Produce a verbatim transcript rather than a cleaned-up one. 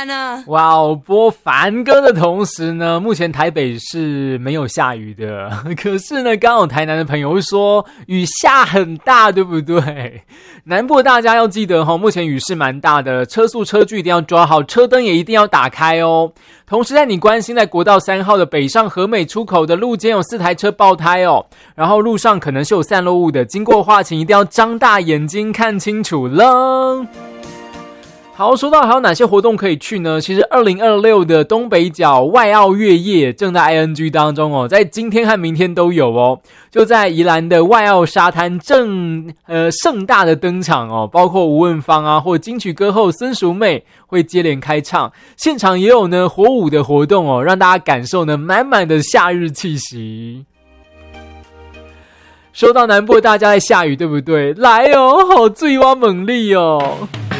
呢？ 哇哦，播凡歌的同时呢，目前台北是没有下雨的，可是呢，刚好台南的朋友说雨下很大，对不对？南部大家要记得齁，目前雨势蛮大的，车速车距一定要抓好，车灯也一定要打开哦。同时在你关心在国道三号的北上和美出口的路肩有四台车爆胎哦，然后路上可能是有散落物的，经过的话请一定要张大眼睛看清楚了。好，说到还有哪些活动可以去呢？其实二零二六的东北角外澳月夜正在 I N G 当中哦，在今天和明天都有哦，就在宜兰的外澳沙滩正呃盛大的登场哦，包括吴文芳啊或金曲歌后孙淑妹会接连开唱，现场也有呢火舞的活动哦，让大家感受呢满满的夏日气息。说到南部大家在下雨对不对？来哦，好水我猛力哦。